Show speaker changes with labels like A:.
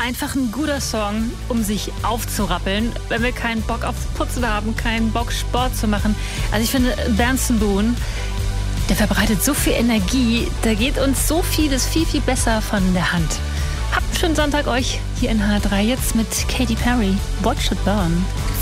A: einfach ein guter Song, um sich aufzurappeln, wenn wir keinen Bock aufs Putzen haben, keinen Bock Sport zu machen. Also ich finde, Benson Boone, der verbreitet so viel Energie, da geht uns so vieles viel, viel besser von der Hand. Habt einen schönen Sonntag euch hier in H3 jetzt mit Katy Perry. Watch It Burn.